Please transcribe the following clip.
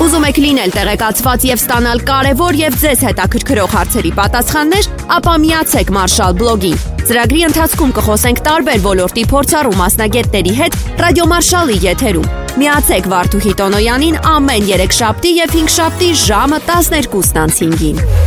Ուզում եք լինել տեղեկացված եւ ստանալ կարևոր եւ ձեզ հետաքրքրող հարցերի պատասխաններ, ապա միացեք Marshall blog-ին։ Ծրագրի ընթացքում կխոսենք տարբեր ոլորտի փորձառու մասնագետների հետ Ռադիո Marshall-ի եթերում։ Միացեք Վարդուհի Տոնոյանին ամեն երեքշաբթի եւ հինգշաբթի ժամը 12:05-ին։